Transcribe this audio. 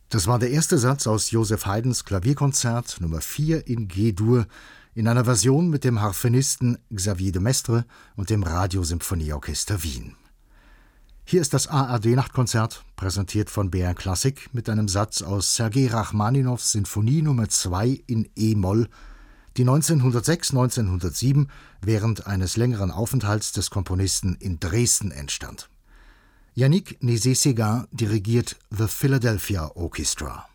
Das war der erste Satz aus Joseph Haydns Klavierkonzert Nummer 4 in G-Dur in einer Version mit dem Harfenisten Xavier de Maistre und dem Radiosymphonieorchester Wien. Hier ist das ARD-Nachtkonzert, präsentiert von BR Klassik mit einem Satz aus Sergei Rachmaninows Sinfonie Nummer 2 in E-Moll, die 1906/1907 während eines längeren Aufenthalts des Komponisten in Dresden entstand. Yannick Nézet-Séguin dirigiert The Philadelphia Orchestra.